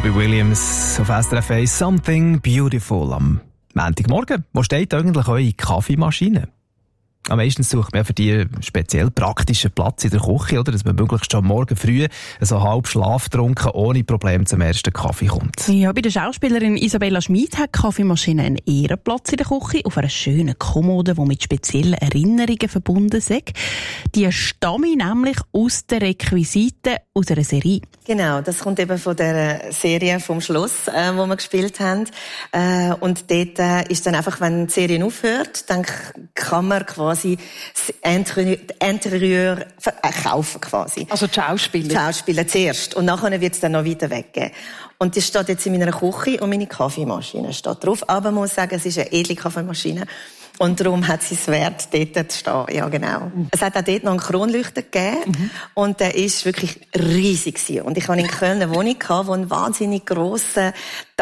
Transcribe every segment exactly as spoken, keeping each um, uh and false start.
Robbie Williams auf S R F eins «Something Beautiful» am Montagmorgen. Wo steht eigentlich eure Kaffeemaschine? Am meisten sucht man für die speziell praktischen Platz in der Küche, oder? Dass man möglichst schon morgen früh so halb schlaftrunken ohne Probleme zum ersten Kaffee kommt. Ja, bei der Schauspielerin Isabella Schmid hat die Kaffeemaschine einen Ehrenplatz in der Küche auf einer schönen Kommode, die mit speziellen Erinnerungen verbunden ist. Die stammen nämlich aus den Requisiten aus einer Serie. Genau, das kommt eben von der Serie vom Schloss, äh, wo wir gespielt haben. Äh, und dort äh, ist dann einfach, wenn die Serie aufhört, dann kann man quasi das Interieur kaufen quasi. Also die Schauspieler? Die Schauspieler zuerst. Und nachher wird es dann noch weiter weggeben. Und das steht jetzt in meiner Küche und meine Kaffeemaschine steht drauf. Aber man muss sagen, es ist eine edle Kaffeemaschine. Und darum hat sie es wert, dort zu stehen. Ja, genau. Mhm. Es hat auch dort noch einen Kronleuchter gegeben. Mhm. Und der ist wirklich riesig gewesen. Und ich hatte in Köln eine Wohnung, die einen wahnsinnig grossen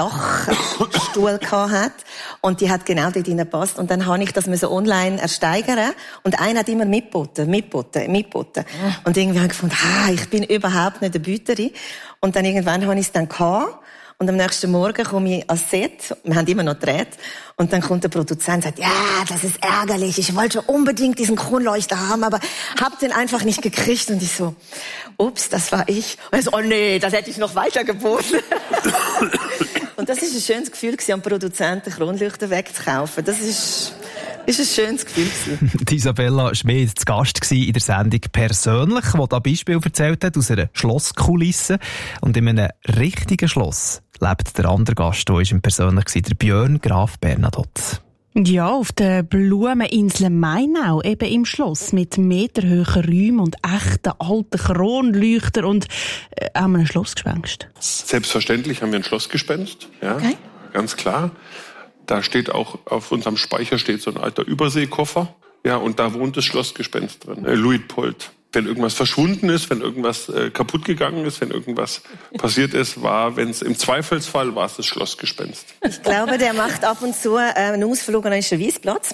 Dachstuhl hatte. Und die hat genau dort reingepasst. Und dann habe ich das so online ersteigern. Und einer hat immer mitgeboten, mitgeboten, mitgeboten. Mhm. Und irgendwie habe ich gefunden, ah, ich bin überhaupt nicht eine Büterin. Und dann irgendwann habe ich es dann gehabt. Und am nächsten Morgen komme ich ans Set, wir haben immer noch gedreht, und dann kommt der Produzent und sagt, ja, das ist ärgerlich, ich wollte schon unbedingt diesen Kronleuchter haben, aber hab den einfach nicht gekriegt. Und ich so, ups, das war ich. Und er so, oh nee, das hätte ich noch weiter geboten. Und das ist ein schönes Gefühl, am Produzenten Kronleuchter wegzukaufen. Das ist... Das war ein schönes Gefühl. Die Isabella Schmid zu Gast in der Sendung «Persönlich», die da Beispiel erzählt hat aus einer Schlosskulisse. Und in einem richtigen Schloss lebt der andere Gast, der war im Persönlich, der Björn Graf Bernadotte. Ja, auf der Blumeninsel Mainau, eben im Schloss, mit meterhohen Räumen und echten alten Kronleuchtern und äh, haben wir ein Schlossgespenst. Selbstverständlich haben wir ein Schlossgespenst, ja, okay. Ganz klar. Da steht auch, auf unserem Speicher steht so ein alter Überseekoffer. Ja, und da wohnt das Schlossgespenst drin. Äh, Luitpold. Wenn irgendwas verschwunden ist, wenn irgendwas äh, kaputt gegangen ist, wenn irgendwas passiert ist, war, wenn es im Zweifelsfall war es das Schlossgespenst. Ich glaube, der macht ab und zu äh, einen Ausflug an den Wiesplatz.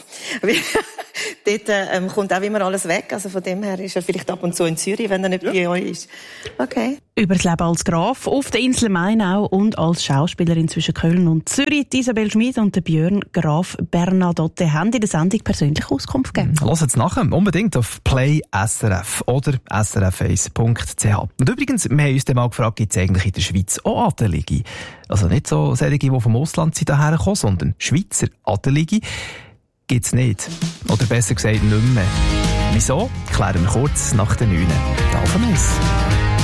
Dort äh, kommt auch immer alles weg. Also von dem her ist er vielleicht ab und zu in Zürich, wenn er nicht ja. bei euch ist. Okay. Über das Leben als Graf auf der Insel Mainau und als Schauspielerin zwischen Köln und Zürich. Die Isabelle Schmid und der Björn Graf Bernadotte haben in der Sendung persönliche Auskunft gegeben. Hört es nachher unbedingt auf Play S R F oder s r f eins punkt c h. Und übrigens, wir haben uns dann mal gefragt, gibt es eigentlich in der Schweiz auch Adelige? Also nicht so solche, die vom Ausland sind hierher kommen, sondern Schweizer Adelige gibt es nicht. Oder besser gesagt, nicht mehr. Wieso? Klären wir kurz nach den neun. Da auf eins.